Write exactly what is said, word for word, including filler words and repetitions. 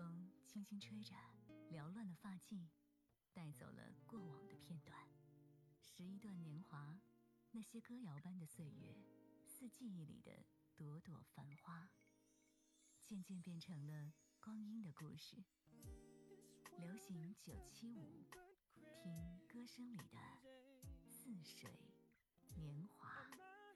风轻轻吹着，缭乱的发髻，带走了过往的片段。十一段年华，那些歌谣般的岁月，似记忆里的朵朵繁花，渐渐变成了光阴的故事。流行九七五，听歌声里的似水年华。